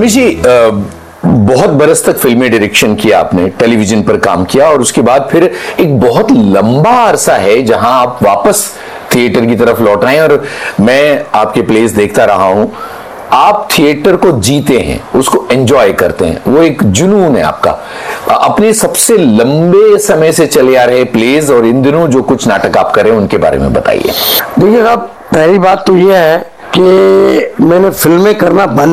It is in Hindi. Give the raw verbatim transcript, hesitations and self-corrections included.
रमेश जी, बहुत बरस तक फिल्मी डायरेक्शन किया आपने, टेलीविजन पर काम किया और उसके बाद फिर एक बहुत लंबा अरसा है जहां आप वापस थिएटर की तरफ लौट रहे हैं। और मैं आपके प्लेस देखता रहा हूं, आप थिएटर को जीते हैं, उसको एंजॉय करते हैं, वो एक जुनून है आपका। अपने सबसे लंबे समय से चले आ रहे प्लेस और इन दिनों जो कुछ नाटक आप कर रहे हैं उनके बारे में बताइए। देखिए साहब, पहली बात तो यह है कि मैंने फिल्में करना बंद